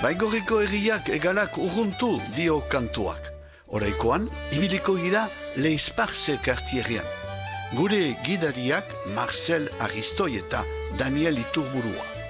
Baigorriko herriak egalak urruntu dio kantuak. Oraikoan, ibiliko gira Leisparze kartierrian. Gure gidariak Marcel Aristoi eta Daniel Iturburua.